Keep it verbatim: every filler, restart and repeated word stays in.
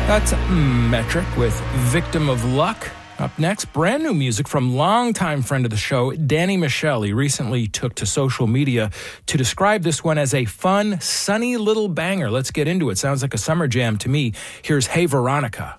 That's Metric with Victim of Luck. Up next, brand new music from longtime friend of the show, Danny Michel. He recently took to social media to describe this one as a fun, sunny little banger. Let's get into it. Sounds like a summer jam to me. Here's Hey Veronica.